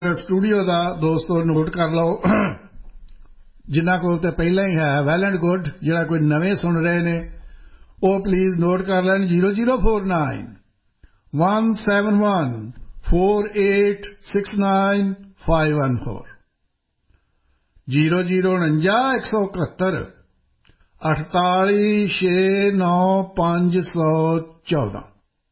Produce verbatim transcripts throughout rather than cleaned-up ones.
Studio का दोस्तों note कर लो जिन्हों को तो पहला ही है वैल एंड गुड जोड़ा कोई नवे सुन रहे ने वो प्लीज नोट कर लैन zero zero four nine one seven one four eight six nine five one four zero zero उनंजा एक सौ इकहत्तर अठताली छे नौ पांच सौ चौदह।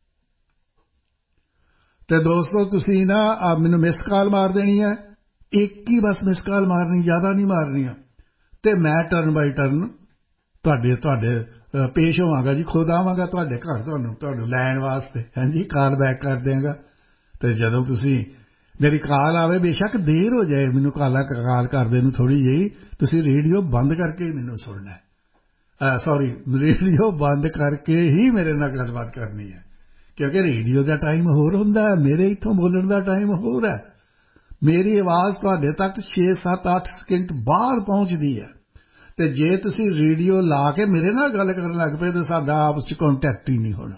तो दोस्तों तुसी ना आप मैनू मिस कॉल मार देनी है, एक ही बस मिस कॉल मारनी, ज्यादा नहीं मारनी। तो मैं टर्न बाई टर्न तुहाडे तुहाडे पेश होवांगा जी, खुद आवांगा तुहाडे घर तुहानू तुहानू लैण वास्ते। हाँ जी, कॉल बैक कर देंगा। तो जदों तुसी मेरी कॉल आवे, बेशक देर हो जाए, मैनू कॉल कॉल करदे नू थोड़ी जी, तुसी रेडियो बंद करके ही मैनू सुनना है। सॉरी, रेडियो बंद करके ही मेरे नाल गलबात करनी है, क्योंकि रेडियो का टाइम होर हुंदा है, मेरे इत्थों बोलण दा टाइम होर है। मेरी आवाज़ तुहाडे तक छे सत्त अठ सकिंट बाहर पहुंचदी है। ते जे तुसी रेडियो ला के मेरे नाल गल करन लग पे तो साडा आपस च कॉन्टैक्ट ही नहीं होना।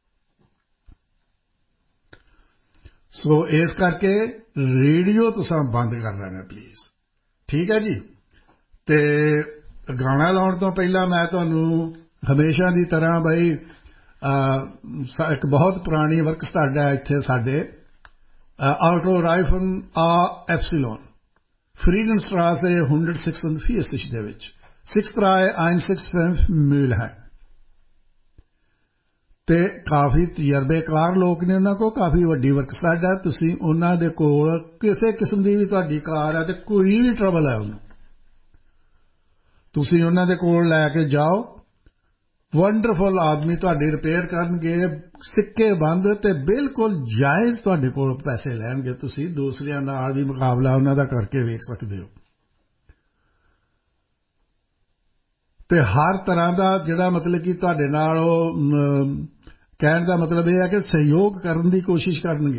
सो इस करके रेडियो तुसां बंद कर लेना प्लीज, ठीक है जी। ते गाना लाउण तो पहला मैं तुहानू हमेशा की तरह बई एक बहुत पुरानी वर्क स्टार्ट है इत्थे साडे ऑटो राइफन आ एप्सिलॉन फ्रीडन स्ट्रासे हंड्रेड सिक्स फीसिश दे विच सिक्स त्राए आइन सिक्स फैंफ मील है। ते काफ़ी तजर्बेकार लोग ने, उन्होंने को काफ़ी वड्डी वर्क स्टार्ट है। तुसी उन्हां दे कोल किसी किस्म की भी तुहाडी कार है ते कोई भी ट्रबल है उन्होंने तुसी उन्हां दे कोल लैके जाओ, वंडरफुल आदमी तुहाडी रिपेयर करनगे, सिक्के बंद ते बिल्कुल जायज़ तुहाडे कोल पैसे लैणगे। तुसी दूसरियां नाल भी मुकाबला उन्हां दा करके वेख सकदे हो। ते हर तरह का जिहड़ा मतलब कि तुहाडे नाल कहण दा मतलब यह है कि सहयोग करन दी कोशिश करनगे।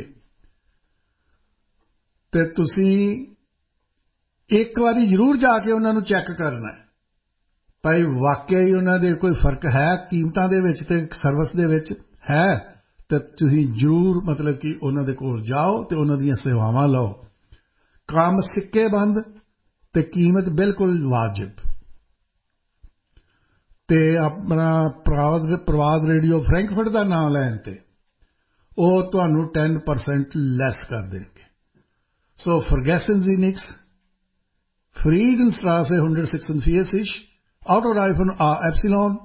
ते तुसी एक बारी जरूर जाके उन्हां नूं चैक करना है भाई वाकई उन्हां दे कोई फर्क है कीमतां दे विच ते सर्विस दे विच है। ते तुसीं जरूर मतलब कि उन्हां दे कोल जाओ ते उन्हां दीयां सेवावां लओ। काम सिक्के बंद ते कीमत बिल्कुल वाजिब। ते अपना प्रवास प्रवास रेडियो फ्रैंकफर्ट का नाम लैन ते ਉਹ ਤੁਹਾਨੂੰ ten percent ਲੈਸ ਕਰ ਦੇਣਗੇ। ਸੋ ਫਰਗੈਸਨ ਜੀ ਨਿਕਸ Friedenstraße honderd zesenveertig Auto Reifen A Epsilon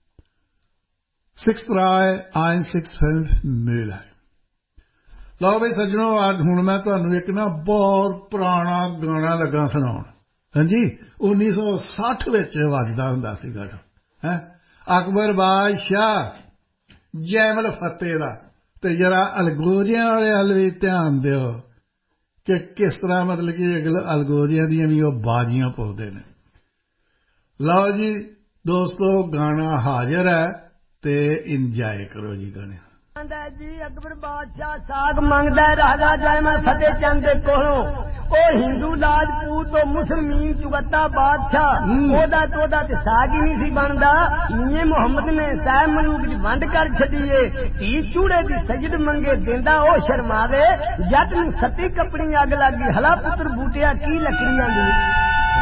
six त्राए आइन सिक्स फैंफ मील है। लो भाई सज्जनों, आज हुण मैं तुहानू एक ना बहुत पुराना गाना लगा सुनाउण। हाँ जी, उन्नीस सौ साठ विच वजदा हुंदा सी गाना है अकबर बादशाह जैमल फतेह दा। ते जरा अलगोजियां वाले हल भी ध्यान दिओ कि किस तरह मतलब कि अलगोजियां दियां भी वो बाजियां पाउंदे ने। लो जी दोस्तों, गाना हाजिर है ते इंजॉय करो जी गाने। जी अकबर बादशाह साग मंगदा राजा जयमल फतेह चंद दे कोलों, ओ हिंदू राजपूत तो मुसलमान चुगता बादशाह, ओदा तोदा ते साग ही नहीं सी बनदा। मियां मुहम्मद ने साह मलूक दी वंड कर छड्डी ए, धी चूड़े दी सजद मंगे देंदा ओ शर्मावे, जट नूं सत्ती कपड़ी अग लगी हला पुत्र बूटिया की लकड़ियां दी।